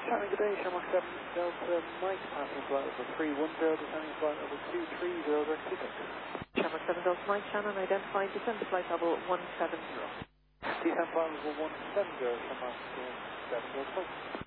Shannon, good day, Shamrock 7 Delta Mike, passing flight over 310, descending flight over 230, direct 26. Shamrock 7 Delta Mike, Shannon, identified, descend to flight level 170. Descent flight level 170, Shamrock 7 Delta Mike.